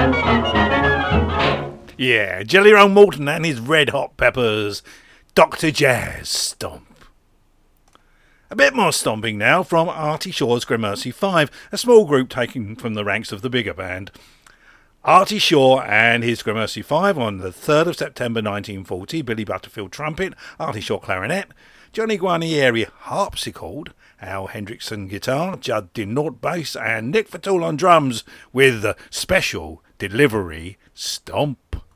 Yeah, Jelly Roll Morton and his Red Hot Peppers. Dr. Jazz Stomp. A bit more stomping now from Artie Shaw's Gramercy 5, a small group taken from the ranks of the bigger band. Artie Shaw and his Gramercy 5 on the 3rd of September 1940, Billy Butterfield trumpet, Artie Shaw clarinet, Johnny Guarnieri harpsichord, Al Hendrickson guitar, Judd Dinort bass and Nick Fatul on drums with the special delivery stomp.